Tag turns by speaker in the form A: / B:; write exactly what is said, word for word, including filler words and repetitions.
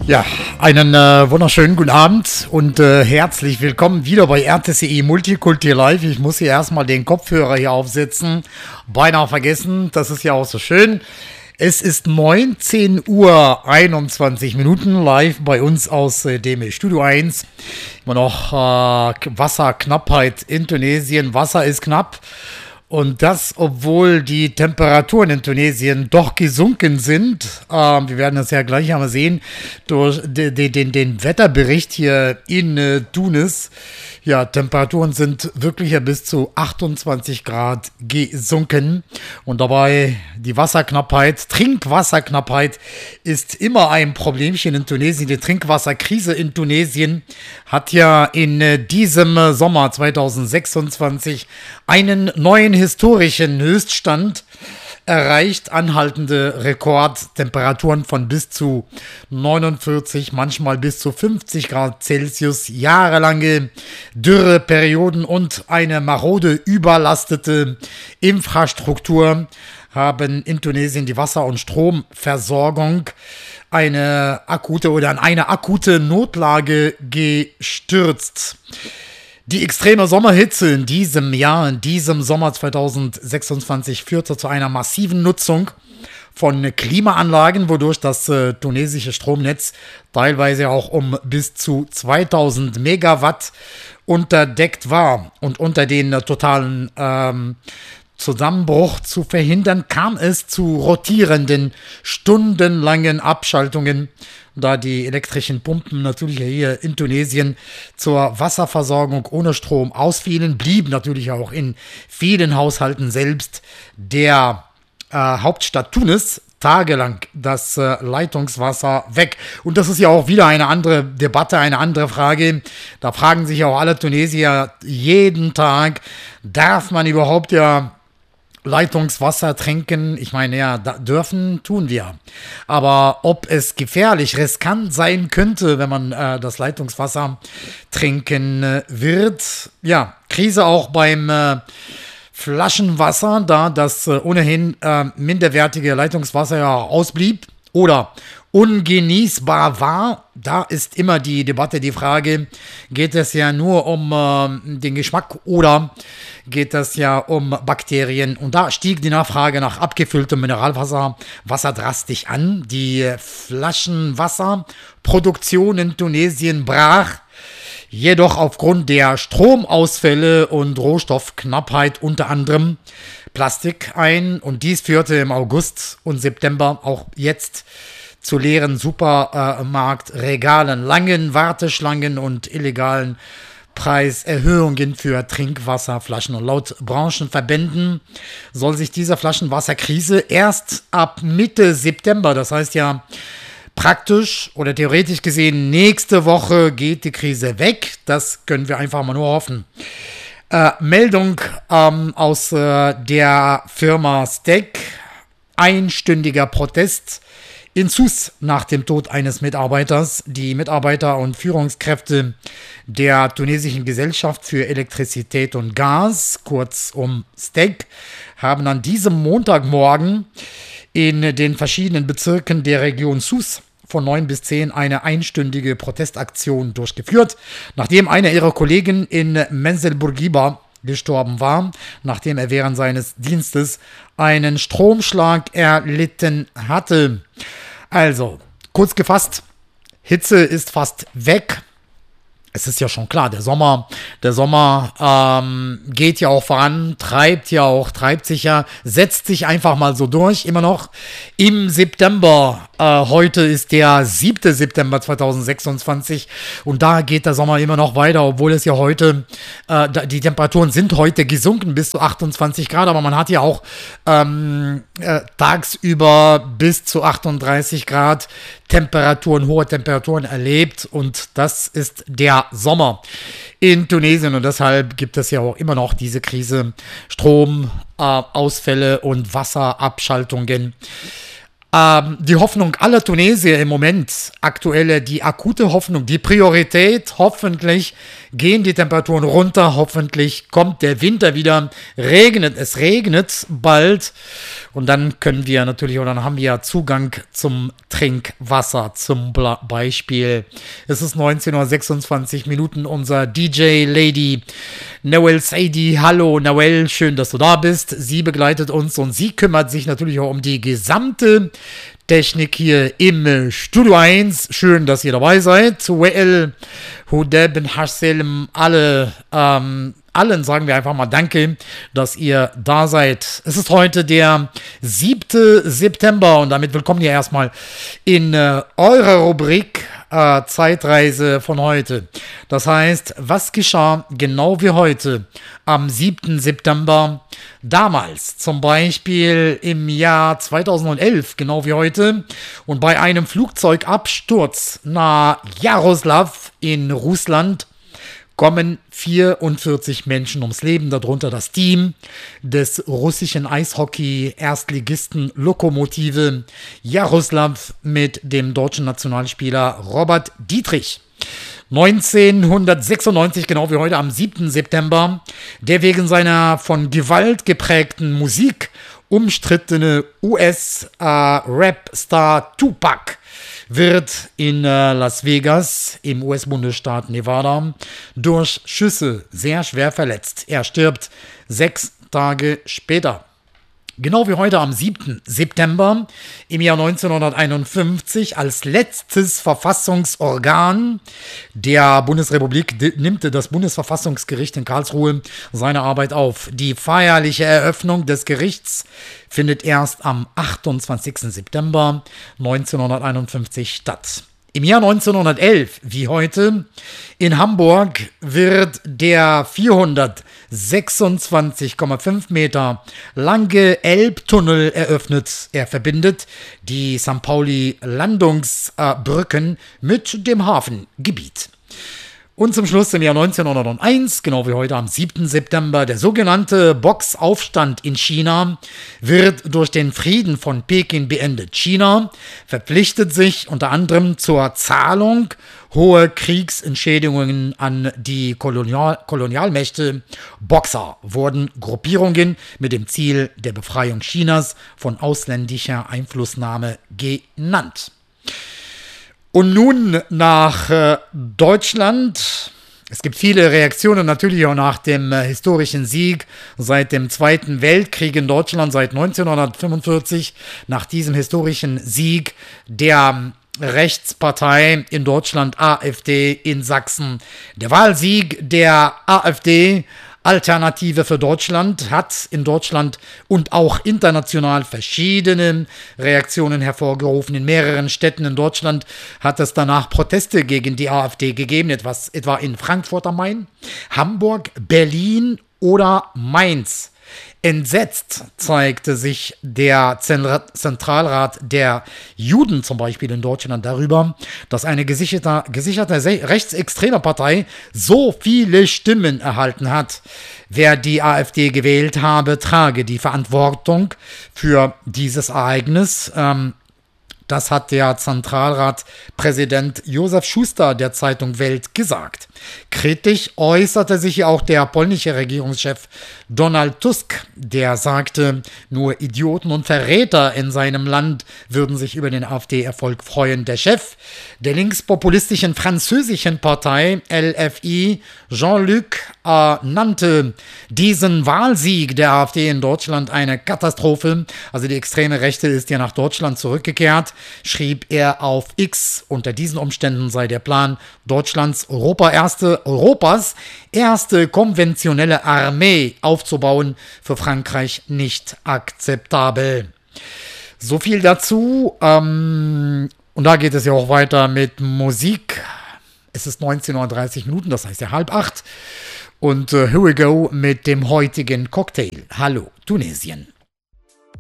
A: Ja, einen äh, wunderschönen guten Abend und äh, herzlich willkommen wieder bei R T C I Multikulti Live. Ich muss hier erstmal den Kopfhörer hier aufsetzen. Beinahe vergessen, das ist ja auch so schön. Es ist neunzehn Uhr einundzwanzig Minuten live bei uns aus äh, dem Studio eins. Immer noch äh, Wasserknappheit in Tunesien. Wasser ist knapp. Und das, obwohl die Temperaturen in Tunesien doch gesunken sind. Ähm, wir werden das ja gleich einmal sehen durch den, den, den Wetterbericht hier in äh, Tunis. Ja, Temperaturen sind wirklich ja bis zu achtundzwanzig Grad gesunken. Und dabei die Wasserknappheit, Trinkwasserknappheit ist immer ein Problemchen in Tunesien. Die Trinkwasserkrise in Tunesien hat ja in äh, diesem Sommer zweitausendsechsundzwanzig einen neuen historischen Höchststand erreicht, anhaltende Rekordtemperaturen von bis zu neunundvierzig, manchmal bis zu fünfzig Grad Celsius, jahrelange Dürreperioden und eine marode, überlastete Infrastruktur haben in Tunesien die Wasser- und Stromversorgung eine akute oder in eine akute Notlage gestürzt. Die extreme Sommerhitze in diesem Jahr, in diesem Sommer zweitausendsechsundzwanzig, führte zu einer massiven Nutzung von Klimaanlagen, wodurch das äh, tunesische Stromnetz teilweise auch um bis zu zweitausend Megawatt unterdeckt war. Und unter den äh, totalen ähm, Zusammenbruch zu verhindern, kam es zu rotierenden, stundenlangen Abschaltungen, da die elektrischen Pumpen natürlich hier in Tunesien zur Wasserversorgung ohne Strom ausfielen, blieb natürlich auch in vielen Haushalten selbst der äh, Hauptstadt Tunis tagelang das äh, Leitungswasser weg. Und das ist ja auch wieder eine andere Debatte, eine andere Frage. Da fragen sich auch alle Tunesier jeden Tag, darf man überhaupt ja Leitungswasser trinken? Ich meine, ja, da dürfen, tun wir. Aber ob es gefährlich, riskant sein könnte, wenn man äh, das Leitungswasser trinken äh, wird. Ja, Krise auch beim äh, Flaschenwasser, da das äh, ohnehin äh, minderwertige Leitungswasser ja ausblieb oder ungenießbar war. Da ist immer die Debatte, die Frage, geht es ja nur um äh, den Geschmack oder geht es ja um Bakterien? Und da stieg die Nachfrage nach abgefülltem Mineralwasser Wasser drastisch an. Die Flaschenwasserproduktion in Tunesien brach jedoch aufgrund der Stromausfälle und Rohstoffknappheit unter anderem Plastik ein. Und dies führte im August und September auch jetzt zu leeren Supermarktregalen, langen Warteschlangen und illegalen Preiserhöhungen für Trinkwasserflaschen. Und laut Branchenverbänden soll sich diese Flaschenwasserkrise erst ab Mitte September, das heißt ja praktisch oder theoretisch gesehen nächste Woche geht die Krise weg. Das können wir einfach mal nur hoffen. Äh, Meldung ähm, aus äh, der Firma Steck. Einstündiger Protest in Sousse nach dem Tod eines Mitarbeiters. Die Mitarbeiter und Führungskräfte der tunesischen Gesellschaft für Elektrizität und Gas, kurzum Steck, haben an diesem Montagmorgen in den verschiedenen Bezirken der Region Sousse von neun bis zehn eine einstündige Protestaktion durchgeführt, nachdem einer ihrer Kollegen in Menzil Bourguiba gestorben war, nachdem er während seines Dienstes einen Stromschlag erlitten hatte. Also, kurz gefasst, Hitze ist fast weg. Es ist ja schon klar, der Sommer, der Sommer ähm, geht ja auch voran, treibt ja auch, treibt sich ja, setzt sich einfach mal so durch, immer noch im September. Äh, heute ist der siebte September zweitausendsechsundzwanzig und da geht der Sommer immer noch weiter, obwohl es ja heute, äh, die Temperaturen sind heute gesunken bis zu achtundzwanzig Grad, aber man hat ja auch ähm, äh, tagsüber bis zu achtunddreißig Grad Temperaturen, hohe Temperaturen erlebt und das ist der Sommer in Tunesien und deshalb gibt es ja auch immer noch diese Krise, Stromausfälle äh, und Wasserabschaltungen. Ähm, die Hoffnung aller Tunesier im Moment, aktuelle, die akute Hoffnung, die Priorität, hoffentlich gehen die Temperaturen runter, hoffentlich kommt der Winter wieder, regnet, es regnet bald Und dann können wir natürlich, oder dann haben wir Zugang zum Trinkwasser zum Beispiel. Es ist neunzehn Uhr sechsundzwanzig Minuten. Unser D J Lady Noel Sadie. Hallo Noel, schön, dass du da bist. Sie begleitet uns und sie kümmert sich natürlich auch um die gesamte Technik hier im Studio eins. Schön, dass ihr dabei seid. Well, Hudeb, Hasselm, alle, ähm, allen sagen wir einfach mal Danke, dass ihr da seid. Es ist heute der siebte September und damit willkommen ihr erstmal in äh, eurer Rubrik äh, Zeitreise von heute. Das heißt, was geschah genau wie heute am siebten September damals, zum Beispiel im Jahr zweitausendelf, genau wie heute, und bei einem Flugzeugabsturz nahe Jaroslaw in Russland kommen vierundvierzig Menschen ums Leben, darunter das Team des russischen Eishockey-Erstligisten Lokomotive Jaroslaw mit dem deutschen Nationalspieler Robert Dietrich. neunzehnhundertsechsundneunzig, genau wie heute am siebten September, der wegen seiner von Gewalt geprägten Musik umstrittene U S-Rap-Star Tupac wird in äh, Las Vegas im U S-Bundesstaat Nevada durch Schüsse sehr schwer verletzt. Er stirbt sechs Tage später. Genau wie heute am siebten September im Jahr neunzehnhunderteinundfünfzig als letztes Verfassungsorgan der Bundesrepublik d- nimmt das Bundesverfassungsgericht in Karlsruhe seine Arbeit auf. Die feierliche Eröffnung des Gerichts findet erst am achtundzwanzigsten September neunzehnhunderteinundfünfzig statt. Im Jahr neunzehnhundertelf, wie heute, in Hamburg wird der vierhundertsechsundzwanzig Komma fünf Meter lange Elbtunnel eröffnet. Er verbindet die Sankt Pauli-Landungsbrücken mit dem Hafengebiet. Und zum Schluss im Jahr neunzehnhunderteins, genau wie heute am siebten September, der sogenannte Boxaufstand in China wird durch den Frieden von Peking beendet. China verpflichtet sich unter anderem zur Zahlung hoher Kriegsentschädigungen an die Kolonial- Kolonialmächte. Boxer wurden Gruppierungen mit dem Ziel der Befreiung Chinas von ausländischer Einflussnahme genannt. Und nun nach äh, Deutschland. Es gibt viele Reaktionen natürlich auch nach dem äh, historischen Sieg seit dem Zweiten Weltkrieg in Deutschland, seit neunzehnhundertfünfundvierzig, nach diesem historischen Sieg der Rechtspartei in Deutschland, AfD in Sachsen. Der Wahlsieg der AfD, Alternative für Deutschland, hat in Deutschland und auch international verschiedene Reaktionen hervorgerufen. In mehreren Städten in Deutschland hat es danach Proteste gegen die AfD gegeben, etwas, etwa in Frankfurt am Main, Hamburg, Berlin oder Mainz. Entsetzt zeigte sich der Zentralrat der Juden zum Beispiel in Deutschland darüber, dass eine gesicherte, gesicherte rechtsextreme Partei so viele Stimmen erhalten hat. Wer die AfD gewählt habe, trage die Verantwortung für dieses Ereignis. Ähm, Das hat der Zentralratpräsident Josef Schuster der Zeitung Welt gesagt. Kritisch äußerte sich auch der polnische Regierungschef Donald Tusk, der sagte, nur Idioten und Verräter in seinem Land würden sich über den AfD-Erfolg freuen. Der Chef der linkspopulistischen französischen Partei L F I, Jean-Luc, äh, nannte diesen Wahlsieg der AfD in Deutschland eine Katastrophe. Also die extreme Rechte ist ja nach Deutschland zurückgekehrt, schrieb er auf X. Unter diesen Umständen sei der Plan Deutschlands Europa erste, Europas erste konventionelle Armee aufzubauen für Frankreich nicht akzeptabel. So viel dazu. Ähm, und da geht es ja auch weiter mit Musik. Es ist neunzehn Uhr dreißig Minuten, das heißt ja halb acht. Und uh, here we go mit dem heutigen Cocktail. Hallo, Tunesien.